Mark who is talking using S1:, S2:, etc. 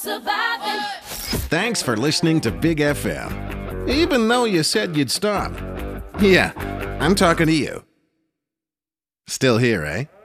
S1: surviving.
S2: Thanks for listening to Big FM. Even though you said you'd stop. Yeah, I'm talking to you. Still here, eh?